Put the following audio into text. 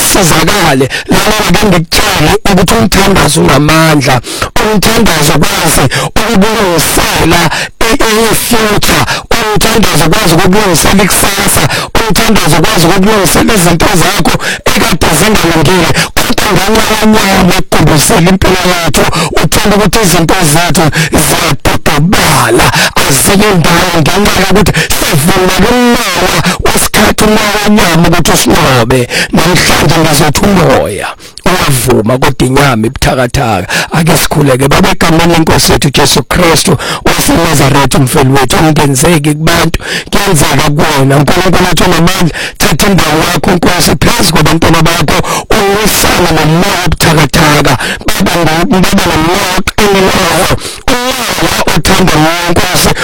usizakale lana ke ngikutshela ukuthi umthandazo unamandla umthandazo kwazi ukubuyisela future umthandazo kwazi ukubuyisela ikusasa umthandazo kwazi ukubuyisela izinto zakho ekade zingalungile kodwa ngenxa yokugubusela impilo yethu uthanda ukuthi izinto zethu ziyadodobala aziyindawo ngenxa yokuthi sivuma kumoya wesikhathi umnyama ukuthi usinobe namhlanje ngizothi umoya uyavuma kodwa inyama ibuthakathaka ake sikhuleke baba egameni lenkosi yethu Jesu Kristu waseNazaretha umfeli wethu ungenzeki kubantu kuyenzeka kuwena uNkulunkulu wethu namandla thatha indawo yakho Nkosi phezu kwabantwana bakho uwisana nomoya obuthakathaka baba nomoya oqinileyo umoya othanda Nkosi